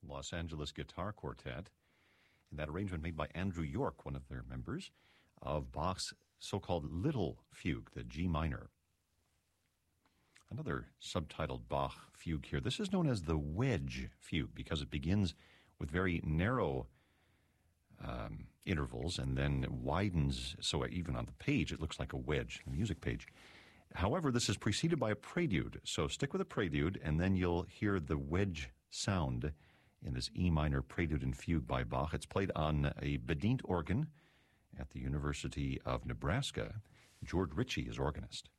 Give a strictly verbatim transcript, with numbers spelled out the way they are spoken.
Los Angeles Guitar Quartet, in that arrangement made by Andrew York, one of their members, of Bach's so-called Little Fugue, the G minor. Another subtitled Bach fugue here. This is known as the Wedge Fugue because it begins with very narrow um, intervals and then widens, so even on the page it looks like a wedge, the music page. However, this is preceded by a prelude, so stick with a prelude and then you'll hear the wedge sound in this E minor prelude and fugue by Bach. It's played on a Bedient organ at the University of Nebraska. George Ritchie is organist.